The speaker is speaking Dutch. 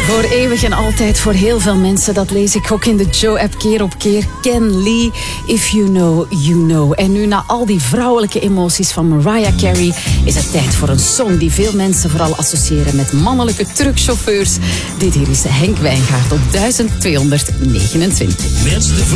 Voor eeuwig en altijd voor heel veel mensen. Dat lees ik ook in de Joe-app keer op keer. Ken Lee, If You Know, You Know. En nu na al die vrouwelijke emoties van Mariah Carey is het tijd voor een song die veel mensen vooral associëren met mannelijke truckchauffeurs. Dit hier is Henk Wijngaard op 1229.